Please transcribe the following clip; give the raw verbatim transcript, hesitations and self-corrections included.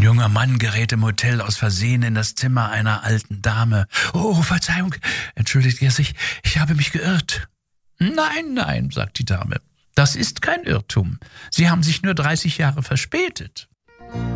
junger Mann gerät im Hotel aus Versehen in das Zimmer einer alten Dame. »Oh, Verzeihung«, entschuldigt er sich, »ich habe mich geirrt.« »Nein, nein«, sagt die Dame, »das ist kein Irrtum. Sie haben sich nur dreißig Jahre verspätet.«